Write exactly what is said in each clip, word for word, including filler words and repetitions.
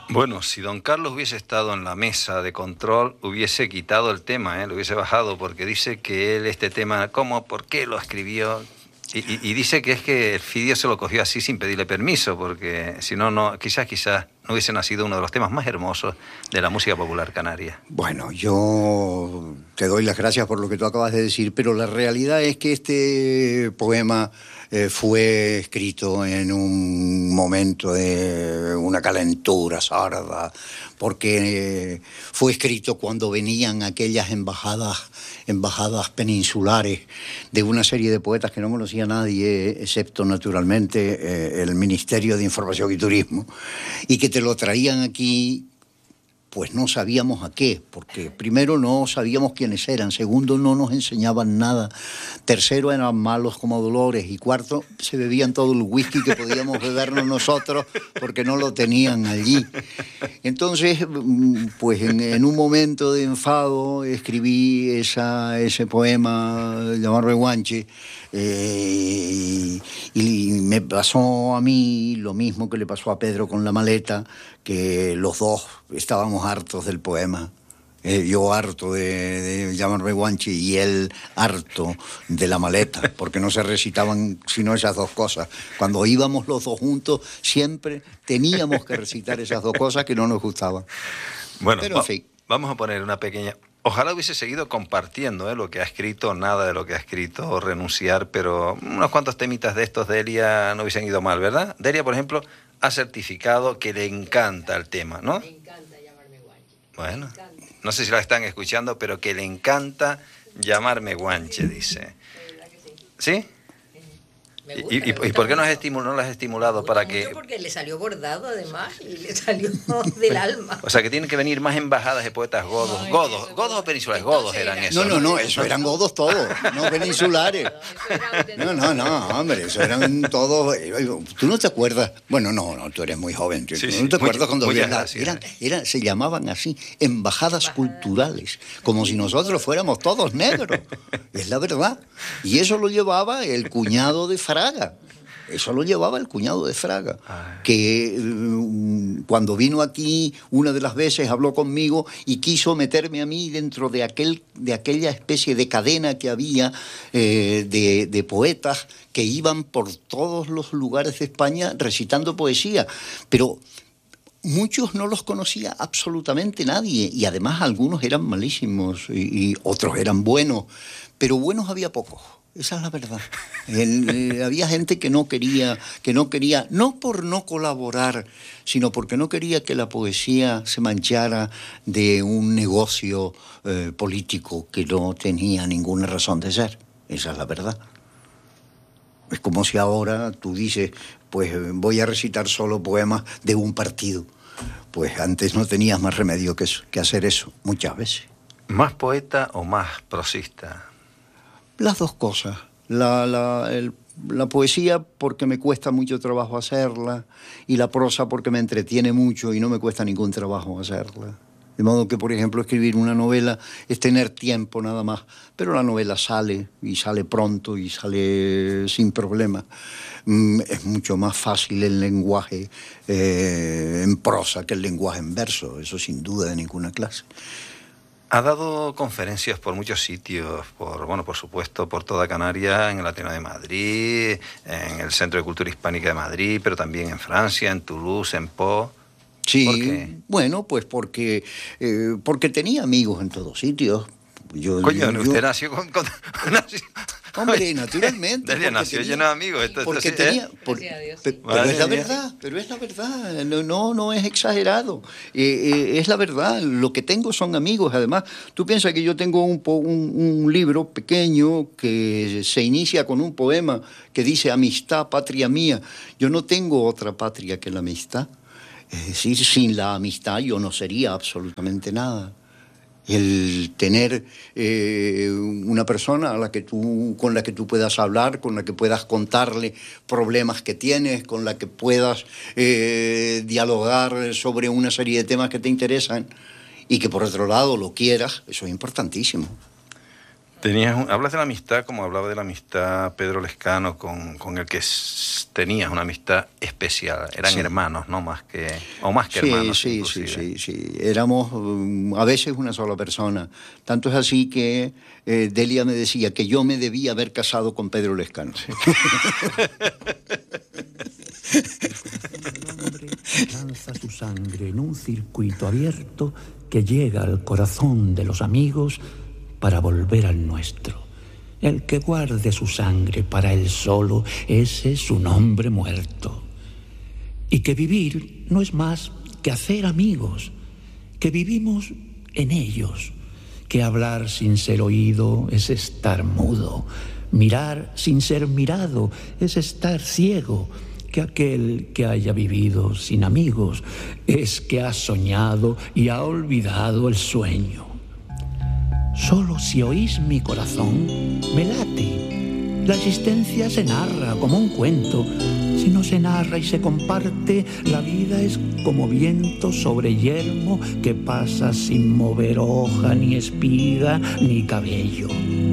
Bueno, si don Carlos hubiese estado en la mesa de control, hubiese quitado el tema, ¿eh? Lo hubiese bajado, porque dice que él este tema, ¿cómo? ¿Por qué lo escribió? Y, y, y dice que es que el Fidio se lo cogió así sin pedirle permiso, porque si no, no, quizás, quizás no hubiese nacido uno de los temas más hermosos de la música popular canaria. Bueno, yo te doy las gracias por lo que tú acabas de decir, pero la realidad es que este poema eh, fue escrito en un momento de una calentura sorda, porque eh, fue escrito cuando venían aquellas embajadas, embajadas peninsulares de una serie de poetas que no conocía nadie, excepto naturalmente eh, el Ministerio de Información y Turismo, y que te lo traían aquí. Pues no sabíamos a qué, porque primero no sabíamos quiénes eran, segundo no nos enseñaban nada, tercero eran malos como Dolores y cuarto se bebían todo el whisky que podíamos bebernos nosotros porque no lo tenían allí. Entonces, pues en, en un momento de enfado escribí esa, ese poema llamado Reguanche. Eh, y, y me pasó a mí lo mismo que le pasó a Pedro con La Maleta, que los dos estábamos hartos del poema. Eh, yo harto de, de llamarme Guanchi y él harto de La Maleta, porque no se recitaban sino esas dos cosas. Cuando íbamos los dos juntos, siempre teníamos que recitar esas dos cosas que no nos gustaban. Bueno, pero en fin. Va, vamos a poner una pequeña... Ojalá hubiese seguido compartiendo ¿eh? lo que ha escrito, nada de lo que ha escrito, renunciar, pero unos cuantos temitas de estos Delia no hubiesen ido mal, ¿verdad? Delia, por ejemplo, ha certificado que le encanta el tema, ¿no? Me encanta llamarme Guanche. Bueno, no sé si la están escuchando, pero que le encanta llamarme Guanche, dice. De verdad que sí. ¿Sí? Me ¿Y, gusta, y, me gusta y por qué no, has mucho. estimulado, no las has estimulado para Mucho que... Porque le salió bordado además y le salió del alma. O sea, que tienen que venir más embajadas de poetas godos. Ay, Godos, eso, godos o peninsulares, godos entonces eran era- eso. No, no, no, eso eran godos todos, no peninsulares. No, no, no, hombre, eso eran todos... ¿Tú no te acuerdas? Bueno, no, no, tú eres muy joven. ¿Tú Sí, no sí, te acuerdas muchas- cuando muchas había la- gracias. eran, eran, se llamaban así, embajadas Embajadas. culturales, como si nosotros fuéramos todos negros. Es la verdad. Y eso lo llevaba el cuñado de Fraga. Eso lo llevaba el cuñado de Fraga, Ay. que eh, cuando vino aquí una de las veces habló conmigo y quiso meterme a mí dentro de, aquel, de aquella especie de cadena que había eh, de, de poetas que iban por todos los lugares de España recitando poesía. Pero muchos no los conocía absolutamente nadie y además algunos eran malísimos y, y otros eran buenos, pero buenos había pocos. Esa es la verdad. El, eh, había gente que no quería, que no quería, no por no colaborar, sino porque no quería que la poesía se manchara de un negocio eh, político que no tenía ninguna razón de ser. Esa es la verdad. Es como si ahora tú dices, pues voy a recitar solo poemas de un partido. Pues antes no tenías más remedio que, eso, que hacer eso, muchas veces. ¿Más poeta o más prosista? Las dos cosas. La, la, el, la poesía porque me cuesta mucho trabajo hacerla y la prosa porque me entretiene mucho y no me cuesta ningún trabajo hacerla. De modo que, por ejemplo, escribir una novela es tener tiempo nada más, pero la novela sale y sale pronto y sale sin problema. Mm, es mucho más fácil el lenguaje eh, en prosa que el lenguaje en verso, eso sin duda de ninguna clase. Ha dado conferencias por muchos sitios, por bueno, por supuesto, por toda Canarias, en el Ateneo de Madrid, en el Centro de Cultura Hispánica de Madrid, pero también en Francia, en Toulouse, en Pau. Sí, ¿Por qué? Bueno, pues porque, eh, porque tenía amigos en todos sitios. Yo, Coño, yo, usted yo, nació con... con nació... Hombre, naturalmente. Delia porque nació tenía- lleno de amigos. Esto, esto Porque sí, tenía, ¿eh? por- Gracias a Dios, pe- sí. pero Madre es la mía. verdad, pero es la verdad, no, no, no es exagerado, eh, eh, es la verdad, lo que tengo son amigos, además, tú piensas que yo tengo un, po- un, un libro pequeño que se inicia con un poema que dice amistad, patria mía, yo no tengo otra patria que la amistad, es decir, sin la amistad yo no sería absolutamente nada. El tener eh, una persona a la que tú, con la que tú puedas hablar, con la que puedas contarle problemas que tienes, con la que puedas eh, dialogar sobre una serie de temas que te interesan y que por otro lado lo quieras, eso es importantísimo. Tenías un- hablas de la amistad como hablaba de la amistad Pedro Lescano, con, con el que s- tenías una amistad especial. Eran Sí. hermanos, ¿no? Más que, o más que Sí, hermanos, sí, sí, inclusive. sí, sí. Éramos um, a veces una sola persona. Tanto es así que eh, Delia me decía que yo me debía haber casado con Pedro Lescano. Sí. El hombre lanza su sangre en un circuito abierto que llega al corazón de los amigos para volver al nuestro. El que guarde su sangre para él solo, ese es un hombre muerto. Y que vivir no es más que hacer amigos, que vivimos en ellos, que hablar sin ser oído es estar mudo, mirar sin ser mirado es estar ciego, que aquel que haya vivido sin amigos es que ha soñado y ha olvidado el sueño. Solo si oís mi corazón, me late. La existencia se narra como un cuento. Si no se narra y se comparte, la vida es como viento sobre yermo que pasa sin mover hoja, ni espiga, ni cabello.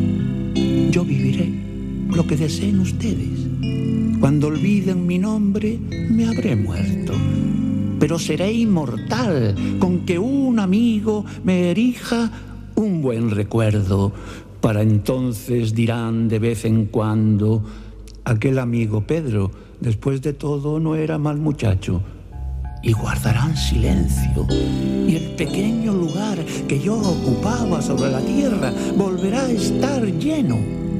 Yo viviré lo que deseen ustedes. Cuando olviden mi nombre, me habré muerto. Pero seré inmortal con que un amigo me erija un buen recuerdo. Para entonces dirán de vez en cuando: aquel amigo Pedro, después de todo, no era mal muchacho. Y guardarán silencio, y el pequeño lugar que yo ocupaba sobre la tierra volverá a estar lleno.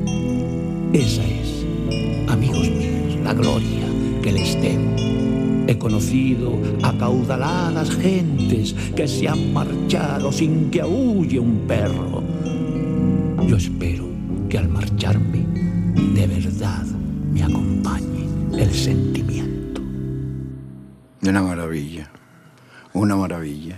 Esa es, amigos míos, la gloria que les debo. He conocido acaudaladas gentes que se han marchado sin que aúlle un perro. Yo espero que al marcharme, de verdad me acompañe el sentimiento. Una maravilla, una maravilla.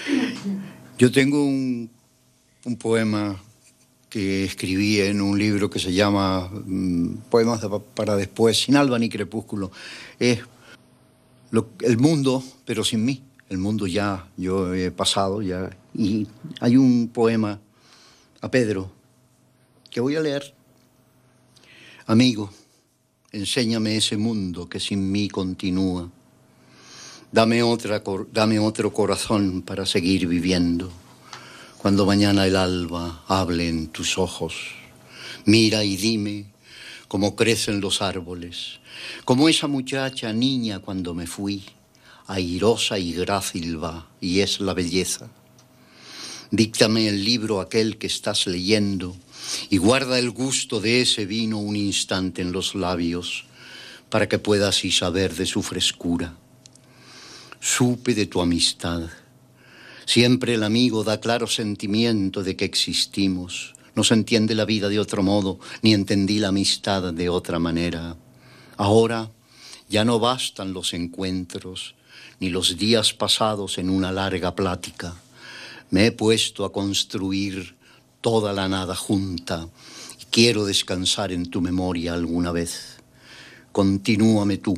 Yo tengo un, un poema que escribí en un libro que se llama um, Poemas de, para después, sin alba ni crepúsculo. Es lo, el mundo, pero sin mí. El mundo ya, yo he pasado ya. Y hay un poema a Pedro que voy a leer. Amigo, enséñame ese mundo que sin mí continúa. Dame, otra, dame otro corazón para seguir viviendo. Cuando mañana el alba hable en tus ojos, mira y dime cómo crecen los árboles, como esa muchacha niña cuando me fui, airosa y grácil va, y es la belleza. Díctame el libro aquel que estás leyendo y guarda el gusto de ese vino un instante en los labios, para que pueda así saber de su frescura. Supe de tu amistad. Siempre el amigo da claro sentimiento de que existimos. No se entiende la vida de otro modo, ni entendí la amistad de otra manera. Ahora ya no bastan los encuentros, ni los días pasados en una larga plática. Me he puesto a construir toda la nada junta y quiero descansar en tu memoria alguna vez. Continúame tú.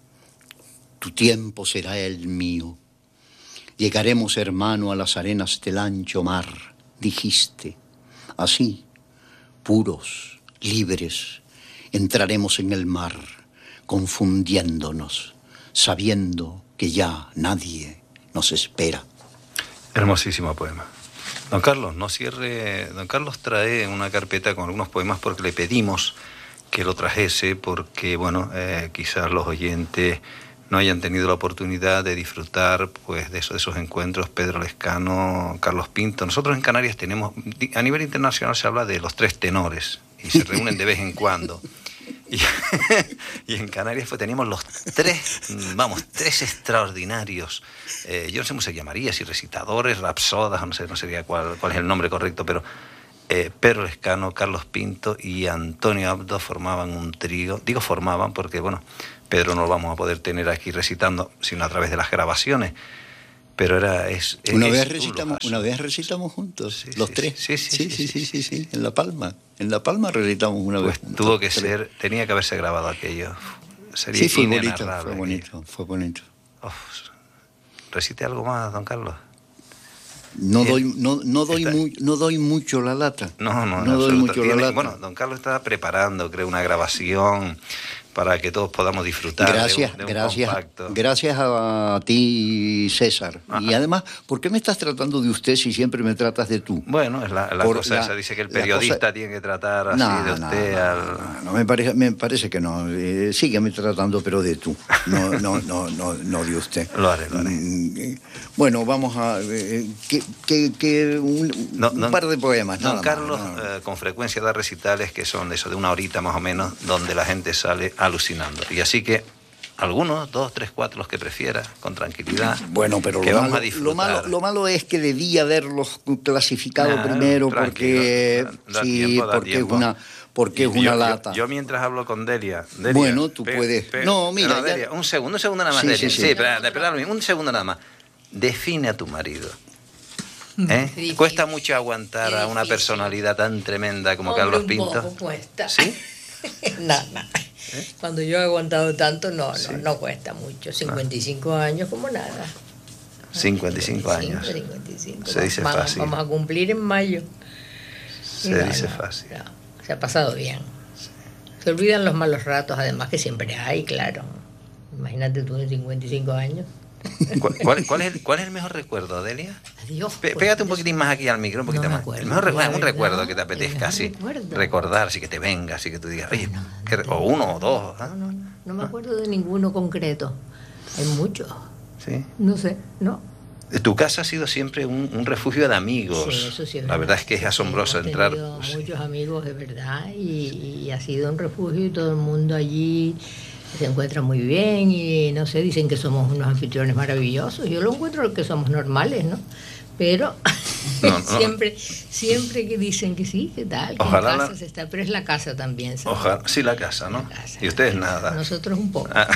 Tu tiempo será el mío. Llegaremos, hermano, a las arenas del ancho mar, dijiste. Así, puros, libres, entraremos en el mar, confundiéndonos, sabiendo que ya nadie nos espera. Hermosísimo poema. Don Carlos, no cierre. Don Carlos trae una carpeta con algunos poemas porque le pedimos que lo trajese, porque, bueno, eh, quizás los oyentes no hayan tenido la oportunidad de disfrutar pues de, eso, de esos encuentros. Pedro Lescano, Carlos Pinto. Nosotros en Canarias tenemos, a nivel internacional se habla de los tres tenores y se reúnen de vez en cuando. Y, y en Canarias pues teníamos los tres, vamos, tres extraordinarios. Eh, yo no sé cómo se llamaría, si recitadores, rapsodas, no sé, no sé cuál, cuál es el nombre correcto, pero eh, Pedro Lescano, Carlos Pinto y Antonio Abdo formaban un trío. Digo formaban porque, bueno, Pedro no lo vamos a poder tener aquí recitando, sino a través de las grabaciones. Pero era... Es, una, es vez recitamos, una vez recitamos juntos, sí, los sí, tres. Sí sí sí sí sí, sí, sí, sí, en La Palma. En La Palma recitamos una pues vez juntos. Tuvo que ser, tenía que haberse grabado aquello. Sería sí, fue bonito, inenarrable fue bonito, fue bonito. Oh, recite algo más, don Carlos. No doy, no, no, doy está... muy, no doy mucho la lata. No, no, no doy mucho Tiene... la lata. Bueno, don Carlos está preparando, creo, una grabación para que todos podamos disfrutar gracias, de un, de un gracias, compacto. Gracias a ti, César. Ajá. Y además, ¿por qué me estás tratando de usted si siempre me tratas de tú? Bueno, es la, la cosa la, esa. Dice que el periodista cosa... tiene que tratar así no, de usted. No, al... no, no me, parece, me parece que no. Eh, sígueme tratando, pero de tú. No, no, no, no, no de usted. Lo haré, lo haré. Mm, bueno, vamos a... Eh, que, que, que un, no, un don, par de poemas. Don nada Carlos más, no. eh, con frecuencia da recitales que son de eso, de una horita más o menos, donde la gente sale alucinando. Y así que algunos, dos, tres, cuatro, los que prefiera, con tranquilidad. Bueno, pero que lo, vamos malo, a disfrutar. Lo, malo, lo malo es que debí haberlos clasificado nah, primero porque, da, da sí, tiempo, da porque tiempo. es una, porque es yo, una lata. Yo, yo mientras hablo con Delia. Delia bueno, tú pe, puedes. Pe, no, mira. No, Delia, ya... un segundo, un segundo nada más, sí, Delia. Sí, sí, sí. espera, espera, un segundo nada más. Define a tu marido. ¿Eh? Cuesta mucho aguantar a una personalidad tan tremenda como Hombre, Carlos un Pinto. Poco cuesta. ¿Sí? no, no. ¿Eh? Cuando yo he aguantado tanto, no, sí. no, no cuesta mucho. cincuenta y cinco ah. años como nada. cincuenta y cinco años. cincuenta y cinco. Se dice vamos, fácil. Vamos a cumplir en mayo. Se no, dice no, fácil. No, se ha pasado bien. Sí. Se olvidan los malos ratos, además que siempre hay, claro. Imagínate tú de cincuenta y cinco años. ¿Cuál, cuál, cuál, es el, ¿Cuál es el mejor recuerdo, Delia? Adiós. P pégate un poquitín más aquí al micro, un poquito no más. Acuerdo, el mejor recuerdo, un verdad, recuerdo que te apetezca, así. Recuerdo. Recordar, así que te venga, así que tú digas, oye, no, no, ¿qué, o uno o dos. ¿eh? No, no, no, no me acuerdo de ninguno concreto. Hay muchos. Sí. No sé, no. Tu casa ha sido siempre un, un refugio de amigos. Sí, eso sí es La verdad. verdad es que es asombroso Hemos entrar. Tenido muchos amigos de verdad y, y ha sido un refugio y todo el mundo allí se encuentra muy bien y no sé, dicen que somos unos anfitriones maravillosos. Yo lo encuentro que somos normales, ¿no? Pero no, no. siempre siempre que dicen que sí, que tal, que Ojalá en casa la... se está, pero es la casa también. ¿sabes? Ojalá, sí, la casa, ¿no? La casa, y ustedes casa. nada. Nosotros un poco. Ah.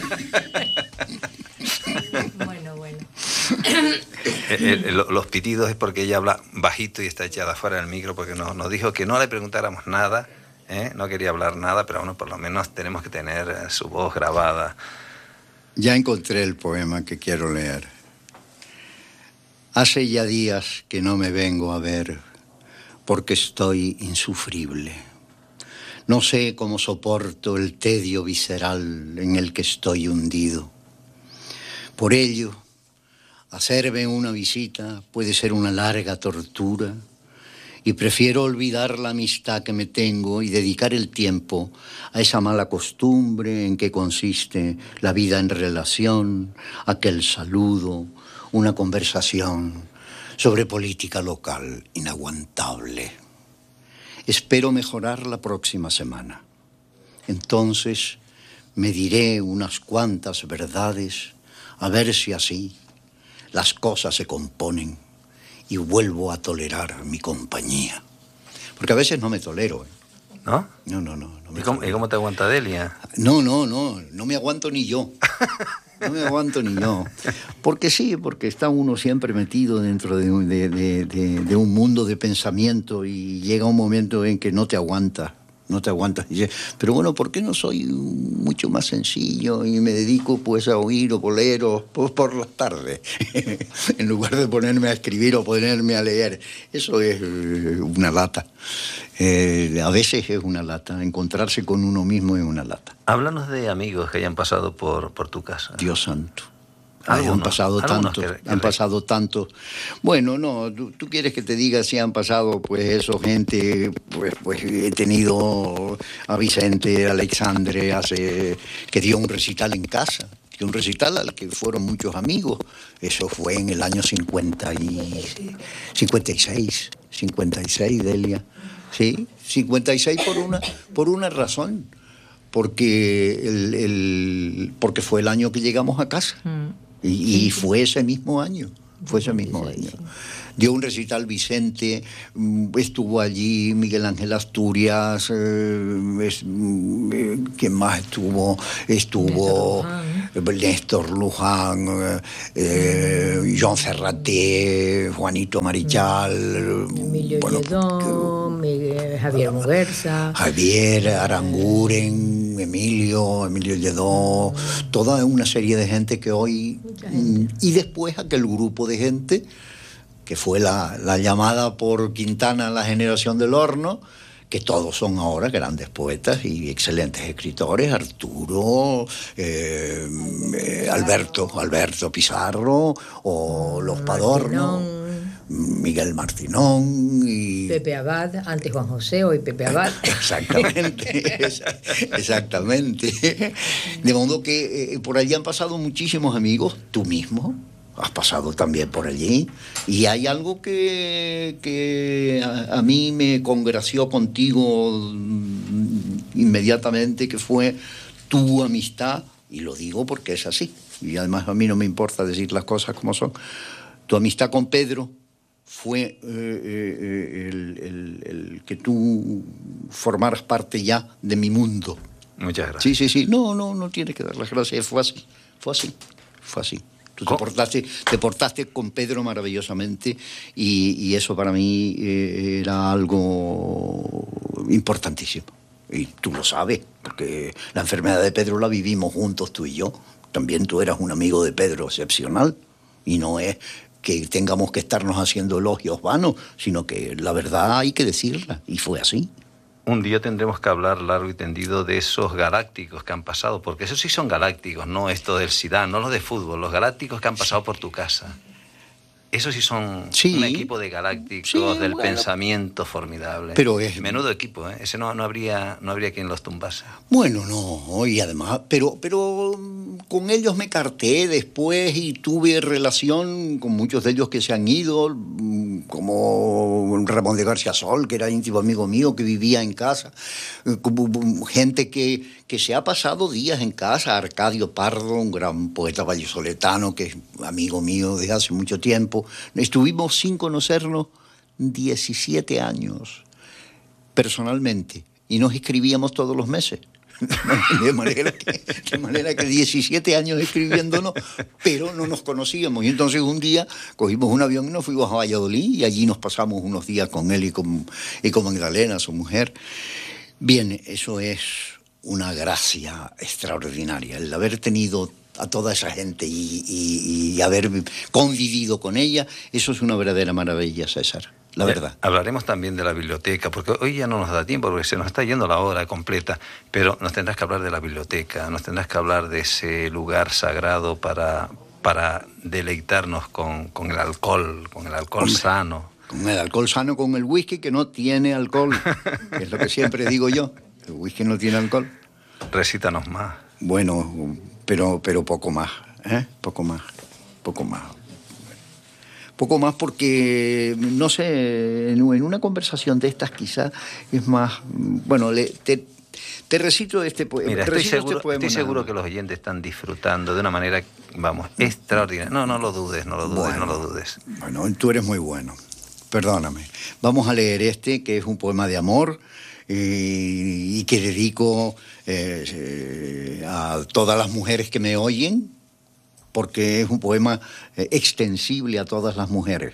bueno, bueno. el, el, los pitidos es porque ella habla bajito y está echada fuera del micro porque nos, nos dijo que no le preguntáramos nada, ¿eh? No quería hablar nada, pero bueno, por lo menos tenemos que tener eh, su voz grabada. Ya encontré el poema que quiero leer. Hace ya días que no me vengo a ver porque estoy insufrible. No sé cómo soporto el tedio visceral en el que estoy hundido. Por ello, hacerme una visita puede ser una larga tortura y prefiero olvidar la amistad que me tengo y dedicar el tiempo a esa mala costumbre en que consiste la vida en relación, aquel saludo, una conversación sobre política local inaguantable. Espero mejorar la próxima semana. Entonces me diré unas cuantas verdades a ver si así las cosas se componen y vuelvo a tolerar mi compañía. Porque a veces no me tolero. ¿eh? ¿No? No, no, no. no me ¿Y, cómo, ¿Y cómo te aguanta Delia? No, no, no. No me aguanto ni yo. No me aguanto ni yo. Porque sí, porque está uno siempre metido dentro de, de, de, de, de un mundo de pensamiento y llega un momento en que no te aguanta. No te aguantas. Pero bueno, ¿por qué no soy mucho más sencillo y me dedico pues a oír o boleros pues, por las tardes? En lugar de ponerme a escribir o ponerme a leer. Eso es una lata. Eh, a veces es una lata. Encontrarse con uno mismo es una lata. Háblanos de amigos que hayan pasado por, por tu casa. Dios santo. Algunos, han pasado tantos, que, que han pasado tantos. Bueno, no, tú, tú quieres que te diga si han pasado, pues, eso, gente, pues, pues he tenido a Vicente Alexandre, hace, que dio un recital en casa, dio un recital al que fueron muchos amigos. Eso fue en el año cincuenta y, cincuenta y seis, cincuenta y seis, Delia. Sí, cincuenta y seis por una, por una razón, porque, el, el, porque fue el año que llegamos a casa. Mm. Y, y fue ese mismo año, fue ese mismo año. Dio un recital Vicente, estuvo allí Miguel Ángel Asturias, eh, es, eh, ¿quién más estuvo? Estuvo Néstor Luján, eh, John Ferraté, Juanito Marichal, Emilio bueno, Lledó, Miguel, Javier Muguerza, Javier Aranguren, Emilio, Emilio Lledó, toda una serie de gente que hoy, y después aquel grupo de gente que fue la, la llamada por Quintana la generación del horno, que todos son ahora grandes poetas y excelentes escritores, Arturo, eh, eh, Alberto, Alberto Pizarro, o los Padorno, Miguel Martinón y Pepe Abad, antes Juan José, hoy Pepe Abad. Exactamente, exactamente. De modo que eh, por allí han pasado muchísimos amigos, tú mismo has pasado también por allí, y hay algo que, que a, a mí me congració contigo inmediatamente, que fue tu amistad, y lo digo porque es así, y además a mí no me importa decir las cosas como son. Tu amistad con Pedro fue eh, eh, el, el, el que tú formaras parte ya de mi mundo. Muchas gracias. Sí, sí, sí. No, no, no tienes que dar las gracias. Fue así, fue así, fue así. Tú te portaste, te portaste con Pedro maravillosamente, y, y eso para mí eh, era algo importantísimo. Y tú lo sabes, porque la enfermedad de Pedro la vivimos juntos tú y yo. También tú eras un amigo de Pedro excepcional, y no es que tengamos que estarnos haciendo elogios vanos, sino que la verdad hay que decirla, y fue así. Un día tendremos que hablar largo y tendido de esos galácticos que han pasado, porque esos sí son galácticos, no esto del Zidane, no los de fútbol, los galácticos que han pasado por tu casa. Esos sí son sí, un equipo de galácticos sí, del bueno, pensamiento formidable. Pero es... Menudo equipo, ¿eh? Ese no, no, habría, no habría quien los tumbase. Bueno, no, y además, pero, pero con ellos me carté después y tuve relación con muchos de ellos que se han ido, como Ramón de García Sol, que era íntimo amigo mío, que vivía en casa, como gente que, que se ha pasado días en casa, Arcadio Pardo, un gran poeta vallisoletano que es amigo mío desde hace mucho tiempo. Estuvimos sin conocernos diecisiete años, personalmente, y nos escribíamos todos los meses. De manera que, de manera que diecisiete años escribiéndonos, pero no nos conocíamos. Y entonces un día cogimos un avión y nos fuimos a Valladolid, y allí nos pasamos unos días con él y con, y con Magdalena, su mujer. Bien, eso es una gracia extraordinaria, el haber tenido a toda esa gente y, y, y haber convivido con ella. Eso es una verdadera maravilla, César, la verdad. Eh, hablaremos también de la biblioteca, porque hoy ya no nos da tiempo, porque se nos está yendo la hora completa, pero nos tendrás que hablar de la biblioteca, nos tendrás que hablar de ese lugar sagrado para, para deleitarnos con, con el alcohol, con el alcohol Hombre, sano. Con el alcohol sano, con el whisky que no tiene alcohol, que es lo que siempre digo yo, el whisky no tiene alcohol. Recítanos más. Bueno, pero, pero poco más, ¿eh? Poco más, poco más. Poco más porque, no sé, en una conversación de estas quizás es más... Bueno, le, te, te recito este, poema. Mira, estoy seguro, este poema. Estoy seguro que los oyentes están disfrutando de una manera, vamos, extraordinaria. No, no lo dudes, no lo dudes, bueno, no lo dudes. Bueno, tú eres muy bueno, perdóname. Vamos a leer este, que es un poema de amor, y, y que dedico eh, eh, a todas las mujeres que me oyen, porque es un poema eh, extensible a todas las mujeres.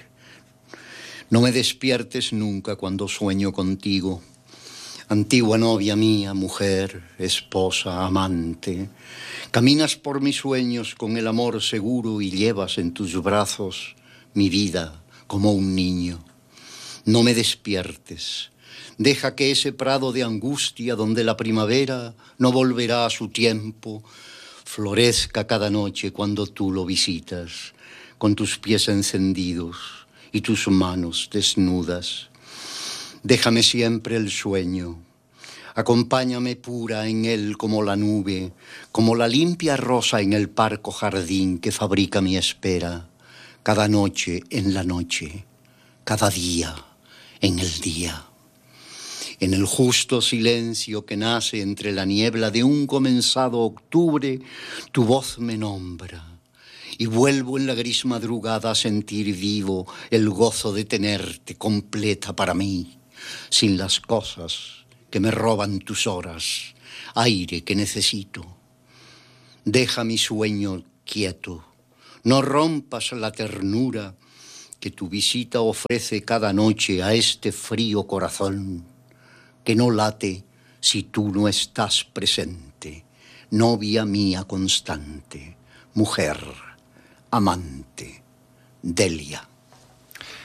No me despiertes nunca cuando sueño contigo, antigua novia mía, mujer, esposa, amante. Caminas por mis sueños con el amor seguro y llevas en tus brazos mi vida como un niño. No me despiertes. Deja que ese prado de angustia donde la primavera no volverá a su tiempo florezca cada noche cuando tú lo visitas, con tus pies encendidos y tus manos desnudas. Déjame siempre el sueño. Acompáñame pura en él como la nube, como la limpia rosa en el parco jardín que fabrica mi espera, cada noche en la noche, cada día en el día. En el justo silencio que nace entre la niebla de un comenzado octubre, tu voz me nombra, y vuelvo en la gris madrugada a sentir vivo el gozo de tenerte completa para mí, sin las cosas que me roban tus horas, aire que necesito. Deja mi sueño quieto, no rompas la ternura que tu visita ofrece cada noche a este frío corazón, que no late si tú no estás presente, novia mía constante, mujer, amante, Delia.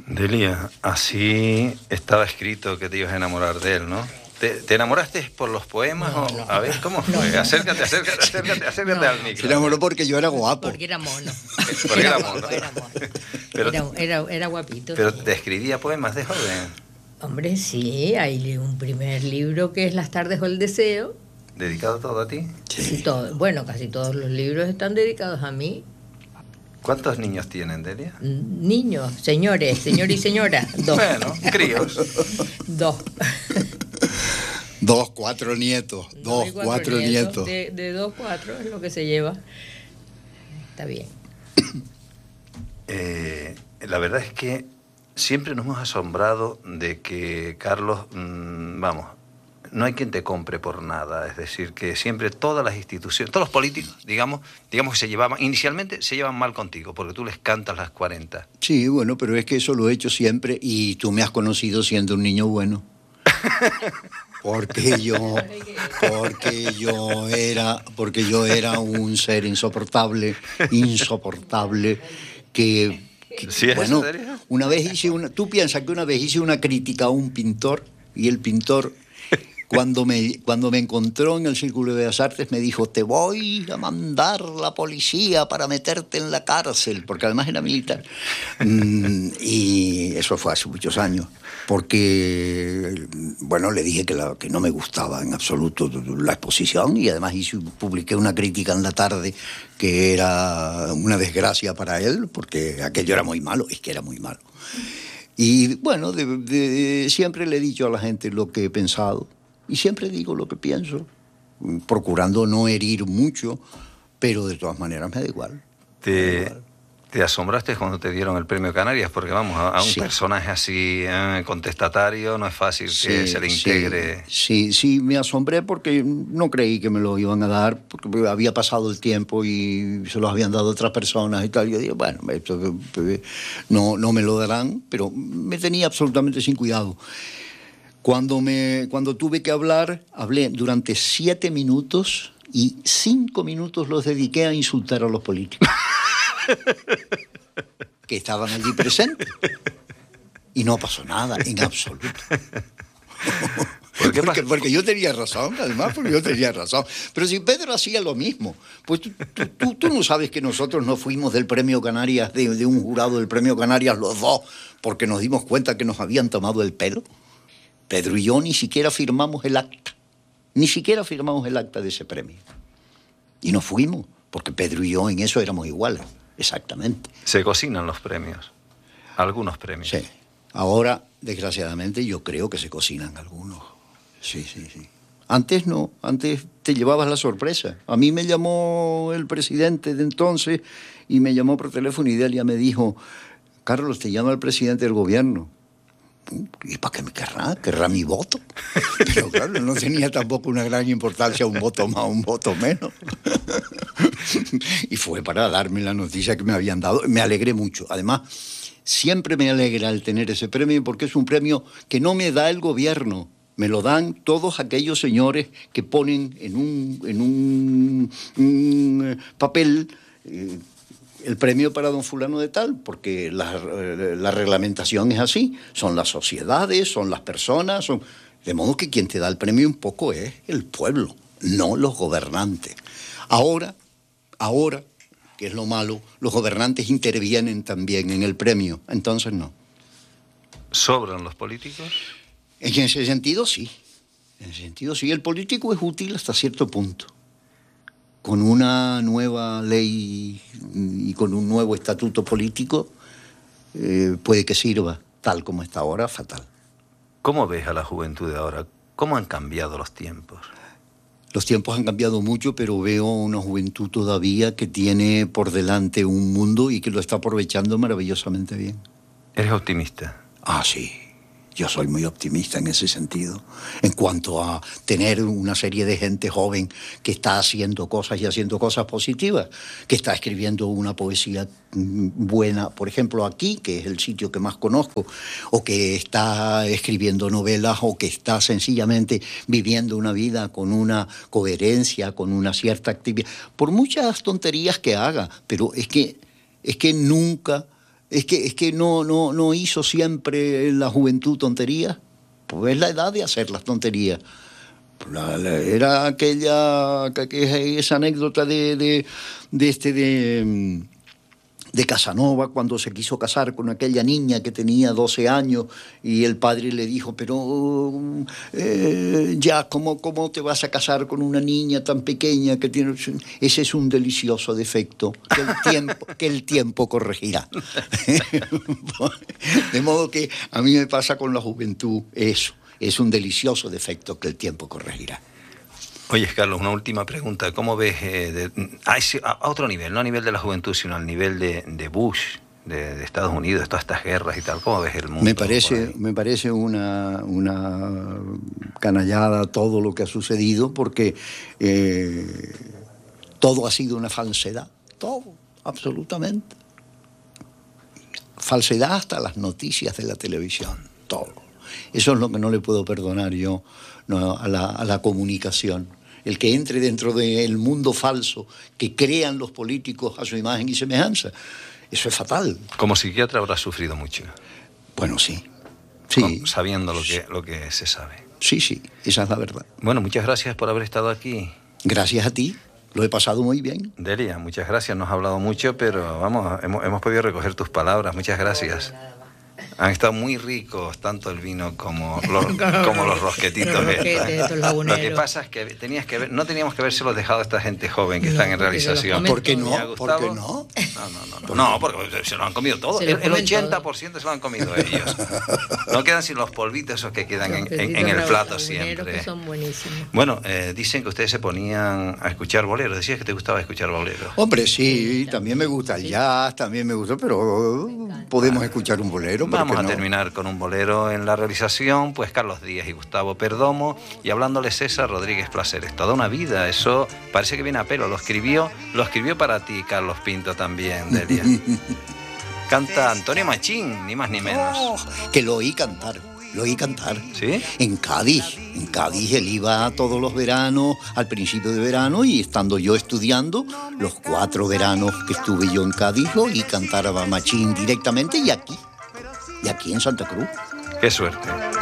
Delia, así estaba escrito que te ibas a enamorar de él, ¿no? ¿Te, te enamoraste por los poemas? No, o, no. A ver, ¿cómo fue? No, no. Acércate, acércate, acércate, acércate No. al micro. Se enamoró porque yo era guapo. Porque era mono. Porque era guapo, mono. Era, mono. Pero- era, era, era guapito. Pero sí. te escribía poemas de joven, Hombre, sí, hay un primer libro que es Las tardes o el deseo. dedicado todo a ti. Sí, todo, bueno, casi todos los libros están dedicados a mí. ¿Cuántos niños tienen, Delia? Niños, señores, señor y señora, dos. Bueno, críos. Dos. Dos, cuatro nietos. Dos, y cuatro nietos. De, de dos, cuatro es lo que se lleva. Está bien. Eh, la verdad es que siempre nos hemos asombrado de que Carlos, mmm, vamos, no hay quien te compre por nada. Es decir, que siempre todas las instituciones, todos los políticos, digamos, digamos que se llevaban, inicialmente se llevan mal contigo, porque tú les cantas las cuarenta. Sí, bueno, pero es que eso lo he hecho siempre y tú me has conocido siendo un niño bueno. Porque yo, porque yo era, porque yo era un ser insoportable, insoportable, que, que ¿Sí es bueno, en serio? una vez hice una, tú piensas que una vez hice una crítica a un pintor y el pintor cuando me, cuando me encontró en el Círculo de Bellas Artes me dijo, te voy a mandar la policía para meterte en la cárcel, porque además era militar. Mm, y eso fue hace muchos años, porque, bueno, le dije que, la, que no me gustaba en absoluto la exposición y además hice, publiqué una crítica en la tarde que era una desgracia para él, porque aquello era muy malo, es que era muy malo. Y bueno, de, de, siempre le he dicho a la gente lo que he pensado. Y siempre digo lo que pienso, procurando no herir mucho, pero de todas maneras me da igual. Te, me da igual. te asombraste cuando te dieron el premio Canarias, porque vamos, a, a un Sí. personaje así eh, contestatario no es fácil Sí, que se le integre. Sí, sí, sí, me asombré porque no creí que me lo iban a dar, porque había pasado el tiempo y se los habían dado otras personas y tal. Yo dije, bueno, esto, no, no me lo darán, pero me tenía absolutamente sin cuidado. Cuando, me, cuando tuve que hablar, hablé durante siete minutos y cinco minutos los dediqué a insultar a los políticos que estaban allí presentes. Y no pasó nada, en absoluto. ¿Por qué Porque, pas- porque yo tenía razón, además, porque yo tenía razón. Pero si Pedro hacía lo mismo, pues tú, tú, tú, tú no sabes que nosotros no fuimos del Premio Canarias, de, de un jurado del Premio Canarias, los dos, porque nos dimos cuenta que nos habían tomado el pelo. Pedro y yo ni siquiera firmamos el acta, ni siquiera firmamos el acta de ese premio. Y nos fuimos, porque Pedro y yo en eso éramos iguales, exactamente. Se cocinan los premios, algunos premios. Sí. Ahora, desgraciadamente, yo creo que se cocinan algunos. Sí, sí, sí. Antes no, antes te llevabas la sorpresa. A mí me llamó el presidente de entonces y me llamó por teléfono y Delia me dijo, Carlos, te llama el presidente del gobierno. ¿Y para qué me querrá? ¿Querrá mi voto? Pero claro, no tenía tampoco una gran importancia un voto más o un voto menos. Y fue para darme la noticia que me habían dado. Me alegré mucho. Además, siempre me alegra el tener ese premio porque es un premio que no me da el gobierno. Me lo dan todos aquellos señores que ponen en un, en un, un papel eh, el premio para don fulano de tal, porque la, la reglamentación es así. Son las sociedades, son las personas, son... de modo que quien te da el premio un poco es el pueblo, no los gobernantes. Ahora, ahora, que es lo malo, los gobernantes intervienen también en el premio, entonces no. ¿Sobran los políticos? En ese sentido, sí. En ese sentido, sí. El político es útil hasta cierto punto. Con una nueva ley y con un nuevo estatuto político, eh, puede que sirva, tal como está ahora, fatal. ¿Cómo ves a la juventud de ahora? ¿Cómo han cambiado los tiempos? Los tiempos han cambiado mucho, pero veo una juventud todavía que tiene por delante un mundo y que lo está aprovechando maravillosamente bien. ¿Eres optimista? Ah, sí. Yo soy muy optimista en ese sentido, en cuanto a tener una serie de gente joven que está haciendo cosas y haciendo cosas positivas, que está escribiendo una poesía buena, por ejemplo aquí, que es el sitio que más conozco, o que está escribiendo novelas, o que está sencillamente viviendo una vida con una coherencia, con una cierta actividad, por muchas tonterías que haga, pero es que, es que nunca... Es que, es que no, no, no hizo siempre en la juventud tonterías. Pues es la edad de hacer las tonterías. La, la, era aquella que, que, esa anécdota de, de, de este de, de Casanova, cuando se quiso casar con aquella niña que tenía doce años y el padre le dijo, pero eh, ya, ¿cómo, ¿cómo te vas a casar con una niña tan pequeña que tiene...? Ese es un delicioso defecto que el tiempo, que el tiempo corregirá. De modo que a mí me pasa con la juventud eso. Es un delicioso defecto que el tiempo corregirá. Oye, Carlos, una última pregunta. ¿Cómo ves eh, de, a, ese, a otro nivel, no a nivel de la juventud, sino al nivel de, de Bush, de, de Estados Unidos, de todas estas guerras y tal? ¿Cómo ves el mundo? Me parece, me parece una, una canallada todo lo que ha sucedido, porque eh, todo ha sido una falsedad. Todo, absolutamente. Falsedad hasta las noticias de la televisión. Todo. Eso es lo que no le puedo perdonar yo no, a, la, a la comunicación. El que entre dentro del mundo falso que crean los políticos a su imagen y semejanza. Eso es fatal. Como psiquiatra habrás sufrido mucho. Bueno, sí. sí. Con, sabiendo lo que, lo que se sabe. Sí, sí, esa es la verdad. Bueno, muchas gracias por haber estado aquí. Gracias a ti. Lo he pasado muy bien. Delia, muchas gracias. No has hablado mucho, pero vamos, hemos, hemos podido recoger tus palabras. Muchas gracias. Han estado muy ricos, tanto el vino como los, como los rosquetitos. Los rosquetes, lo que pasa es que tenías que ver, no teníamos que habérselos dejado a esta gente joven que no, están en realización. ¿Por qué no? ¿Por qué no? No, no, no, no, no, porque se lo han comido todo. El, el ochenta por ciento se lo han comido ellos. No quedan sin los polvitos esos que quedan en, en, en el plato siempre. Que son buenísimos. Bueno, eh, dicen que ustedes se ponían a escuchar boleros. Decías que te gustaba escuchar boleros. Hombre, sí, también me gusta el jazz, también me gusta, pero podemos escuchar un bolero. Vamos a no? terminar con un bolero en la realización, pues Carlos Díaz y Gustavo Perdomo, y hablándole César Rodríguez Placeres. Toda una vida, eso parece que viene a pelo. Lo escribió, lo escribió para ti, Carlos Pinto, también, Delia. Canta Antonio Machín, ni más ni menos. Oh, que lo oí cantar, lo oí cantar. ¿Sí? En Cádiz, en Cádiz él iba todos los veranos, al principio de verano, y estando yo estudiando, los cuatro veranos que estuve yo en Cádiz, lo oí cantar a Machín directamente y aquí. Y aquí en Santa Cruz. Qué suerte.